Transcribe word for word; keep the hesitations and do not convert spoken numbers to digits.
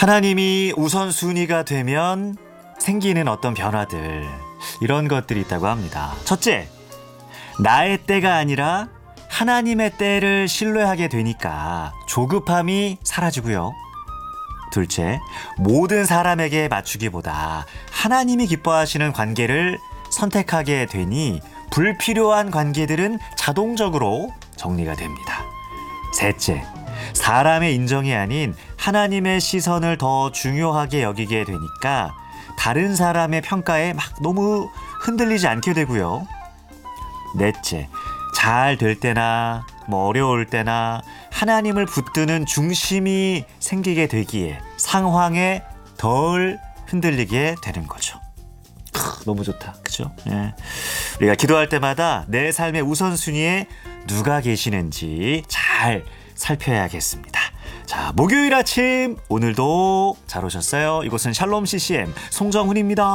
하나님이 우선순위가 되면 생기는 어떤 변화들, 이런 것들이 있다고 합니다. 첫째, 나의 때가 아니라 하나님의 때를 신뢰하게 되니까 조급함이 사라지고요. 둘째, 모든 사람에게 맞추기보다 하나님이 기뻐하시는 관계를 선택하게 되니 불필요한 관계들은 자동적으로 정리가 됩니다. 셋째, 사람의 인정이 아닌 하나님의 시선을 더 중요하게 여기게 되니까 다른 사람의 평가에 막 너무 흔들리지 않게 되고요. 넷째, 잘 될 때나 뭐 어려울 때나 하나님을 붙드는 중심이 생기게 되기에 상황에 덜 흔들리게 되는 거죠. 크, 너무 좋다, 그죠? 예. 우리가 기도할 때마다 내 삶의 우선순위에 누가 계시는지 잘 살펴야겠습니다. 자, 목요일 아침 오늘도 잘 오셨어요. 이곳은 샬롬 씨씨엠 송정훈입니다.